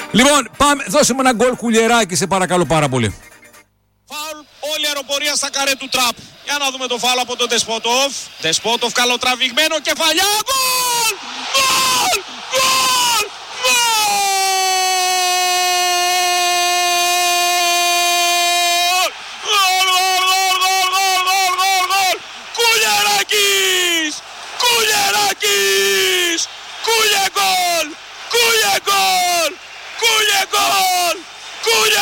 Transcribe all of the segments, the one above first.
Λοιπόν, πάμε, δώσε μου ένα γκολ Κουλιεράκη, σε παρακαλώ πάρα πολύ. Φάουλ, όλη η αεροπορία στα καρέ του τραπ. Για να δούμε το φάουλ από τον Ντεσπότοφ. Ντεσπότοφ καλοτραβηγμένο, κεφαλιά, γκολ! Γκολ! Γκολ! Κουλιεράκης! Κουλιεράκης! Κούλιε γκολ! Κούλιε γκολ! Κούλιε γκολ! Κούλιε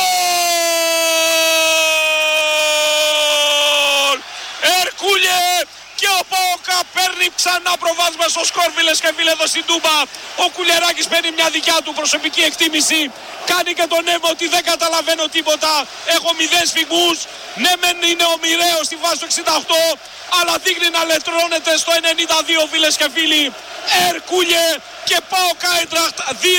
γκολ! Ερκούλιε! Και ο Παόκα παίρνει ξανά προβάδισμα στο σκορ, φίλες και φίλοι, εδώ στην Τούμπα. Ο Κουλιεράκης παίρνει μια δικιά του προσωπική εκτίμηση. Κάνει και τον έμο ότι δεν καταλαβαίνω τίποτα. Έχω 0 σφυγμούς. Ναι, μεν είναι ο μοιραίος στη βάση του 68, αλλά δείχνει να λετρώνεται στο 92, φίλες και φίλοι. Ερκούλιε και Παόκα Άιντραχτ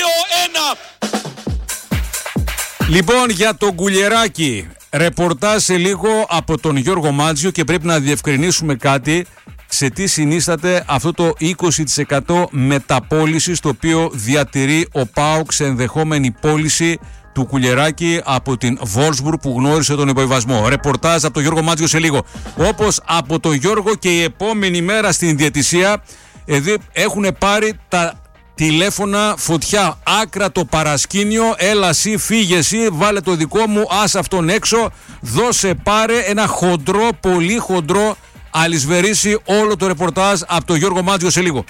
2-1. Λοιπόν, για τον Κουλιεράκη, ρεπορτάζ σε λίγο από τον Γιώργο Μάντζιο και πρέπει να διευκρινίσουμε κάτι. Σε τι συνίσταται αυτό το 20% μεταπώλησης το οποίο διατηρεί ο ΠΑΟΚ σε ενδεχόμενη πώληση του Κουλιεράκη από την Wolfsburg που γνώρισε τον υποβιβασμό. Ρεπορτάζ από τον Γιώργο Μάντζιο σε λίγο. Όπως από τον Γιώργο και η επόμενη μέρα στην διαιτησία έχουν πάρει τα τηλέφωνα φωτιά. Άκρα το παρασκήνιο, έλα εσύ, φύγε εσύ, βάλε το δικό μου, άσε αυτόν έξω, δώσε πάρε ένα χοντρό, πολύ χοντρό αλυσβερίσει όλο το ρεπορτάζ από τον Γιώργο Μάντζιο σε λίγο.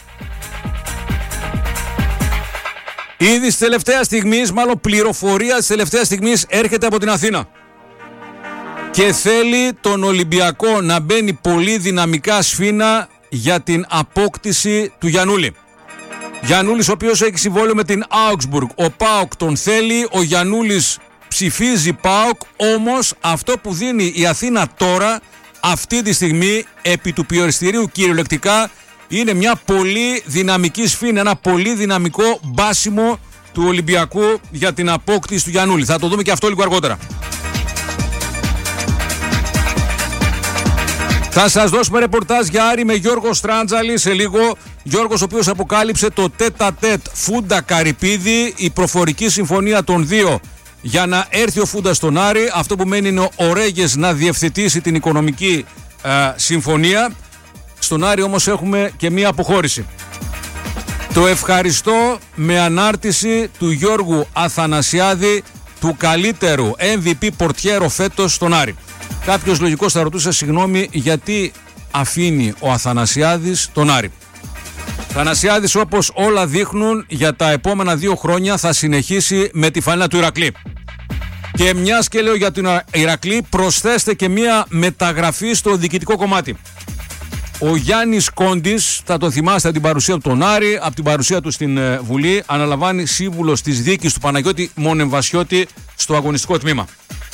Ήδη της τελευταίας στιγμής, μάλλον πληροφορία της τελευταίας στιγμής έρχεται από την Αθήνα και θέλει τον Ολυμπιακό να μπαίνει πολύ δυναμικά σφήνα για την απόκτηση του Γιαννούλη. Γιαννούλης ο οποίος έχει συμβόλαιο με την Augsburg. Ο ΠΑΟΚ τον θέλει, ο Γιαννούλης ψηφίζει ΠΑΟΚ, όμως αυτό που δίνει η Αθήνα τώρα, αυτή τη στιγμή, επί του πιοριστηρίου κυριολεκτικά, είναι μια πολύ δυναμική σφήνα, ένα πολύ δυναμικό μπάσιμο του Ολυμπιακού για την απόκτηση του Γιαννούλη. Θα το δούμε και αυτό λίγο αργότερα. Θα σας δώσουμε ρεπορτάζ για Άρη με Γιώργο Στράντζαλη σε λίγο. Γιώργος ο οποίος αποκάλυψε το τέτα-τέτ Φούντα Καρυπίδη, η προφορική συμφωνία των δύο για να έρθει ο Φούντα στον Άρη. Αυτό που μένει είναι ο Ρέγες να διευθετήσει την οικονομική συμφωνία. Στον Άρη όμως έχουμε και μία αποχώρηση. Το ευχαριστώ με ανάρτηση του Γιώργου Αθανασιάδη, του καλύτερου MVP πορτιέρο φέτος στον Άρη. Κάποιος λογικός θα ρωτούσε, συγγνώμη, γιατί αφήνει ο Αθανασιάδης τον Άρη. Αθανασιάδης, όπως όλα δείχνουν, για τα επόμενα 2 χρόνια θα συνεχίσει με τη φανέλα του Ηρακλή. Και μιας και λέω για την Ηρακλή, προσθέστε και μια μεταγραφή στο διοικητικό κομμάτι. Ο Γιάννης Κόντης, θα τον θυμάστε από την παρουσία του τον Άρη, από την παρουσία του στην Βουλή, αναλαμβάνει σύμβουλος της δίκης του Παναγιώτη Μονεμβασιώτη στο αγωνιστικό τμήμα.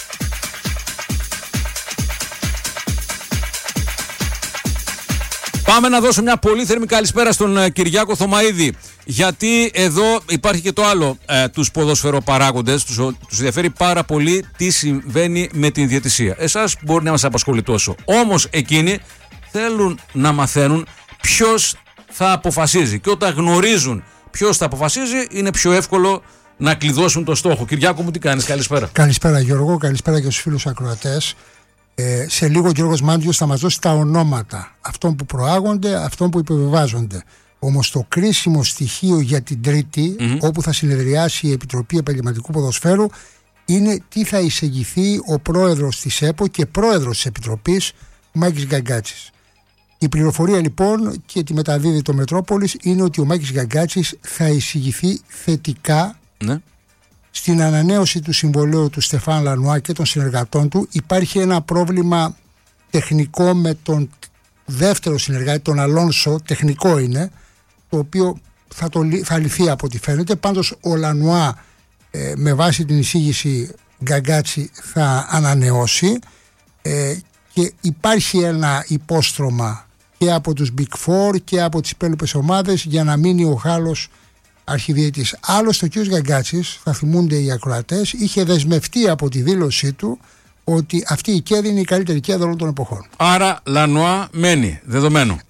Πάμε να δώσω μια πολύ θερμή καλησπέρα στον Κυριάκο Θωμαίδη, γιατί εδώ υπάρχει και το άλλο, τους ποδοσφαιροπαράγοντες, τους ενδιαφέρει πάρα πολύ τι συμβαίνει με την διαιτησία. Εσάς μπορεί να μας απασχολεί τόσο, όμως εκείνοι θέλουν να μαθαίνουν ποιος θα αποφασίζει και όταν γνωρίζουν ποιος θα αποφασίζει είναι πιο εύκολο να κλειδώσουν το στόχο. Κυριάκο μου, τι κάνεις? Καλησπέρα. Καλησπέρα Γιώργο, καλησπέρα και στους φίλους ακροατές. Σε λίγο ο Γιώργος Μάντζιος θα μας δώσει τα ονόματα αυτών που προάγονται, αυτών που υποβιβάζονται. Όμως το κρίσιμο στοιχείο για την Τρίτη, όπου θα συνεδριάσει η Επιτροπή Επαγγελματικού Ποδοσφαίρου, είναι τι θα εισηγηθεί ο πρόεδρος της ΕΠΟ και πρόεδρος της Επιτροπής, Μάκης Γκαγκάτσης. Η πληροφορία λοιπόν, και τη μεταδίδει το Μετρόπολης, είναι ότι ο Μάκης Γκαγκάτσης θα εισηγηθεί θετικά στην ανανέωση του συμβολαίου του Στεφάν Λανουά και των συνεργατών του. Υπάρχει ένα πρόβλημα τεχνικό με τον δεύτερο συνεργάτη, τον Αλόνσο, τεχνικό είναι, το οποίο θα λυθεί από ό,τι φαίνεται. Πάντως ο Λανουά με βάση την εισήγηση Γκαγκάτσι θα ανανεώσει και υπάρχει ένα υπόστρωμα και από τους Big Four και από τις υπόλοιπες ομάδες για να μείνει ο Γάλλος αρχιδιαιτής. Άλλωστε ο κ. Γκαγκάτσης, θα θυμούνται οι ακροατές, είχε δεσμευτεί από τη δήλωσή του ότι αυτή η κέδη είναι η καλύτερη κέδη όλων των εποχών. Άρα Λανουά μένει, δεδομένο.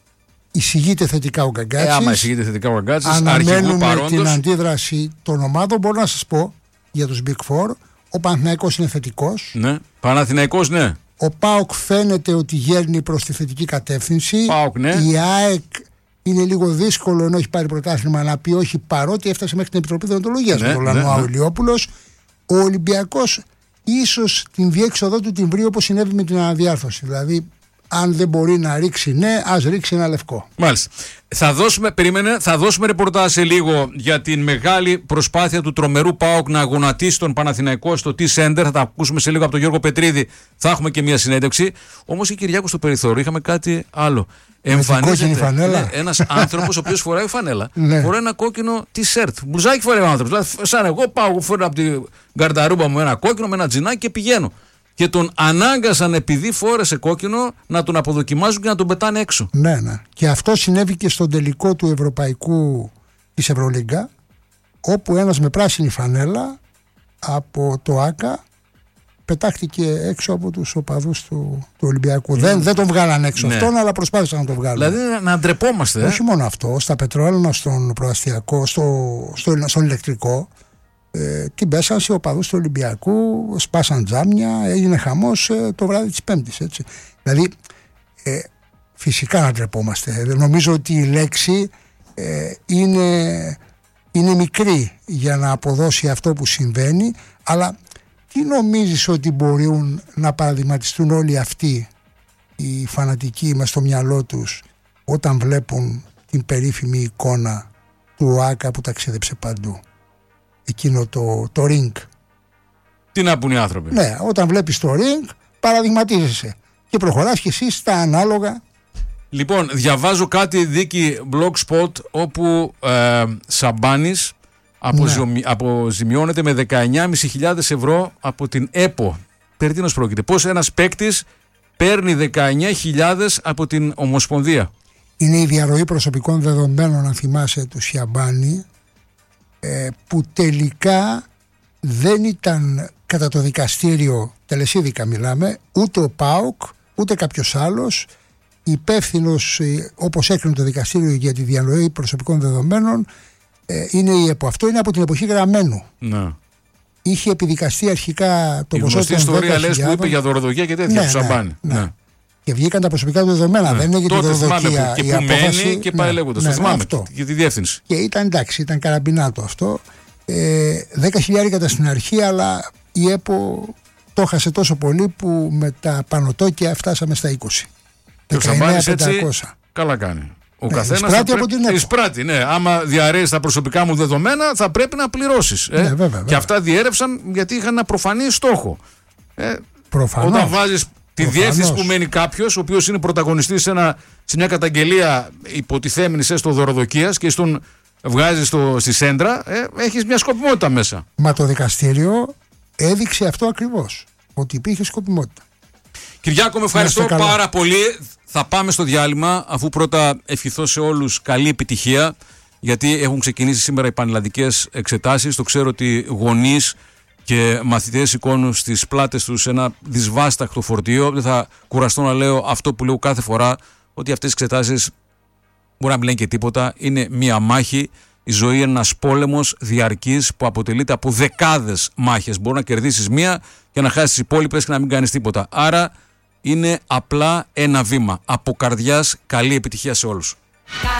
εισηγείται θετικά ο Γκαγκάτσης. Άμα εισηγείται θετικά ο Γκαγκάτσης, αναμένουμε την αντίδραση των ομάδων. Μπορώ να σας πω για τους Big Four. Ο Παναθηναϊκός είναι θετικός. Ναι. Παναθηναϊκός, ναι. Ο ΠΑΟΚ φαίνεται ότι γέρνει προς τη θετική κατεύθυνση. ΠΑΟΚ, ναι. Η ΑΕΚ είναι λίγο δύσκολο, ενώ έχει πάρει πρωτάθλημα, να πει όχι, παρότι έφτασε μέχρι την Επιτροπή Δεοντολογίας με τον Λανουά Ηλιόπουλος. Ο Ολυμπιακός ίσως την διέξοδό του την βρει όπως συνέβη με την αναδιάρθρωση. Δηλαδή, αν δεν μπορεί να ρίξει, ναι, ας ρίξει ένα λευκό. Μάλιστα. Θα δώσουμε ρεπορτάζ σε λίγο για την μεγάλη προσπάθεια του τρομερού ΠΑΟΚ να γονατίσει τον Παναθηναϊκό στο T-Center. Θα τα ακούσουμε σε λίγο από τον Γιώργο Πετρίδη. Θα έχουμε και μια συνέντευξη. Όμως, η Κυριάκο, στο περιθώριο είχαμε κάτι άλλο. Εμφανίζεται ένας άνθρωπος ο οποίος φοράει φανέλα. Φοράει ένα κόκκινο t-shirt. Μπλουζάκι φοράει ο άνθρωπος. Δηλαδή, σαν εγώ πάω, φέρνω από την γκαρνταρούμπα μου ένα κόκκινο με ένα τζινάκι και πηγαίνω. Και τον ανάγκασαν, επειδή φόρεσε κόκκινο, να τον αποδοκιμάζουν και να τον πετάνε έξω. Ναι, ναι. Και αυτό συνέβη και στον τελικό του Ευρωπαϊκού της Ευρωλίγκα, όπου ένας με πράσινη φανέλα από το ΆΚΑ πετάχτηκε έξω από τους οπαδούς του Ολυμπιακού. Δεν τον βγάλαν έξω αυτόν, αλλά προσπάθησαν να τον βγάλουν. Δηλαδή να ντρεπόμαστε. Όχι μόνο αυτό, στα πετρόλαινα, στον προαστιακό, στον ηλεκτρικό, την πέσαν σε οπαδούς του Ολυμπιακού, σπάσαν τζάμια, έγινε χαμός το βράδυ της Πέμπτης. Έτσι. Δηλαδή, φυσικά να ντρεπόμαστε. Νομίζω ότι η λέξη είναι μικρή για να αποδώσει αυτό που συμβαίνει, αλλά τι νομίζεις ότι μπορούν να παραδειγματιστούν όλοι αυτοί οι φανατικοί μες στο μυαλό τους όταν βλέπουν την περίφημη εικόνα του ΆΚΑ που ταξίδεψε παντού? Εκείνο το ring. Τι να πουν οι άνθρωποι? Ναι, όταν βλέπεις το ring παραδειγματίζεσαι και προχωράς και εσύ στα ανάλογα. Λοιπόν, διαβάζω κάτι δίκη Blogspot όπου Σαμπάνης αποζημιώνεται με 19.500 ευρώ από την ΕΠΟ. Περί τίνος πρόκειται? Πώς ένας παίκτης παίρνει 19.000 από την Ομοσπονδία? Είναι η διαρροή προσωπικών δεδομένων, αν θυμάσαι, του Σιαμπάνη, που τελικά δεν ήταν κατά το δικαστήριο, τελεσίδικα μιλάμε, ούτε ο ΠΑΟΚ ούτε κάποιος άλλος. Υπεύθυνος, όπως έκρινε το δικαστήριο για τη διαρροή προσωπικών δεδομένων, είναι η ΕΠΟ. Αυτό είναι από την εποχή Γραμμένου. Ναι. Είχε επιδικαστεί αρχικά το ποσό των 10.000. Η ιστορία λες που είπε για δωροδοκία και τέτοια του Σαμπάνη. Ναι. Και βγήκαν τα προσωπικά του δεδομένα. Δεν είναι για τη δωροδοκία. Και που μένει και πάει λέγοντας. Το θυμάμαι. Για τη διεύθυνση. Και ήταν εντάξει, ήταν καραμπινάτο αυτό. 10.000 στην αρχή, αλλά η ΕΠΟ το έχασε τόσο πολύ που με τα πανωτόκια φτάσαμε στα 20. Και ο Σαμπάνης έτσι καλά κάνει. Ο καθένας εισπράττει από την ΕΠΟ. Εισπράττει, ναι. Άμα διαρρέεις τα προσωπικά μου δεδομένα, θα πρέπει να πληρώσεις. Ναι, βέβαια. Και αυτά διέρευσαν γιατί είχαν ένα προφανή στόχο. Προφανώς. Όταν βάζεις τη διεύθυνση που μένει κάποιος, ο οποίος είναι πρωταγωνιστής σε μια καταγγελία υποτιθέμενης έστω δωροδοκίας και στον βγάζεις στη σέντρα, έχεις μια σκοπιμότητα μέσα. Μα το δικαστήριο έδειξε αυτό ακριβώς, ότι υπήρχε σκοπιμότητα. Κυριάκο, με ευχαριστώ πάρα πολύ. Θα πάμε στο διάλειμμα, αφού πρώτα ευχηθώ σε όλους καλή επιτυχία, γιατί έχουν ξεκινήσει σήμερα οι πανελλαδικές εξετάσεις. Το ξέρω ότι γονείς και μαθητές σηκώνουν στις πλάτες τους ένα δυσβάσταχτο φορτίο. Δεν θα κουραστώ να λέω αυτό που λέω κάθε φορά, ότι αυτές οι εξετάσεις μπορεί να μην λένε και τίποτα. Είναι μία μάχη. Η ζωή είναι ένας πόλεμος διαρκής που αποτελείται από δεκάδες μάχες. Μπορεί να κερδίσεις μία και να χάσεις τις υπόλοιπες και να μην κάνεις τίποτα. Άρα είναι απλά ένα βήμα. Από καρδιάς καλή επιτυχία σε όλους.